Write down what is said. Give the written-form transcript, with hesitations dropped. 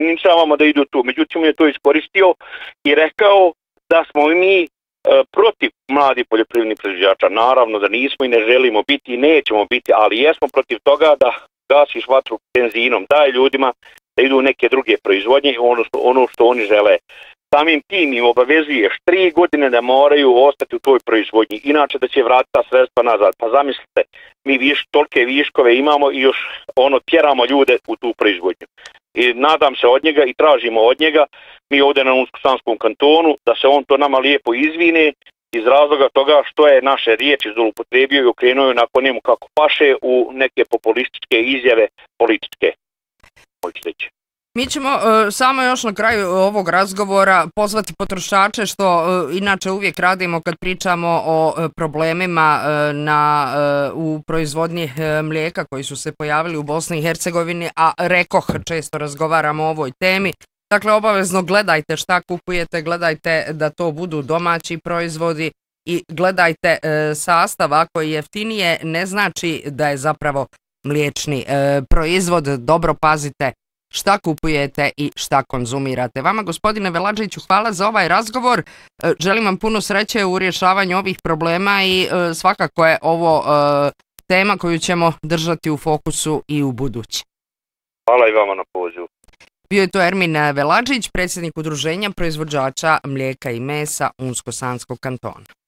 nisam vama da idu tu. Međutim, je to iskoristio i rekao da smo mi protiv mladih poljoprivrednih proizvođača. Naravno da nismo i ne želimo biti i nećemo biti, ali jesmo protiv toga da gasiš vatru benzinom, daj ljudima da idu u neke druge proizvodnje, ono što oni žele. Samim tim im obavezuješ 3 godine da moraju ostati u toj proizvodnji, inače da će vratiti ta sredstva nazad. Pa zamislite, mi tolike viškove imamo i još tjeramo ljude u tu proizvodnju. I nadam se od njega i tražimo od njega, mi ovdje na Unsko-Sanskom kantonu, da se on to nama lijepo izvine iz razloga toga što je naše riječi zloupotrebio i okrenuo nakon njemu kako paše u neke populističke izjave političke. Mi ćemo samo još na kraju ovog razgovora pozvati potrošače, što inače uvijek radimo kad pričamo o problemima u proizvodnji mlijeka koji su se pojavili u Bosni i Hercegovini, a rekoh često razgovaramo o ovoj temi. Dakle, obavezno gledajte šta kupujete, gledajte da to budu domaći proizvodi i gledajte sastav. Ako je jeftinije, ne znači da je zapravo mliječni proizvod. Dobro pazite šta kupujete i šta konzumirate. Vama, gospodine Veladžiću, hvala za ovaj razgovor. Želim vam puno sreće u rješavanju ovih problema i svakako je ovo tema koju ćemo držati u fokusu i u budući. Hvala i vama na pozivu. Bio je to Ermin Veladžić, predsjednik Udruženja proizvođača mlijeka i mesa Unsko-Sanskog kantona.